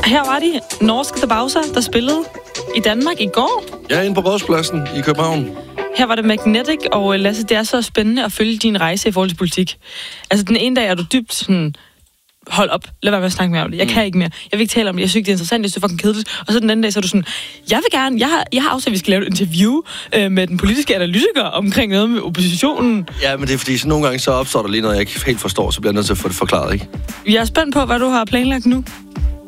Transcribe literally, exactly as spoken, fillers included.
Her var de norske Dabausa, der spillede i Danmark i går. Ja, inde på Rådspladsen i København. Her var det Magnetic, og Lasse, det er så spændende at følge din rejse i forhold til politik. Altså, den ene dag er du dybt sådan, hold op, lad være med at snakke mere om det. Jeg kan ikke mere. Jeg vil ikke tale om det. Jeg synes ikke, det er interessant. Jeg synes, det er fucking kedeligt. Og så den anden dag, så er du sådan, jeg vil gerne, jeg har, jeg har afsat, at vi skal lave et interview øh, med den politiske analytiker omkring noget med oppositionen. Ja, men det er fordi, så nogle gange så opstår der lige noget, jeg ikke helt forstår, så bliver jeg nødt til at få det forklaret, ikke? Jeg er spændt på, hvad du har planlagt nu.